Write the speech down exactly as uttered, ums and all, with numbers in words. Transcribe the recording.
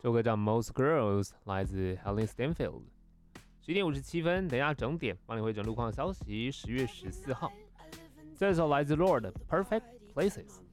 这首歌叫 Most Girls， 来自 Helen Stanfield。十一点五十七分，等一下整点帮你回整路况消息。十月十四号，这首来自 Lorde Perfect Places。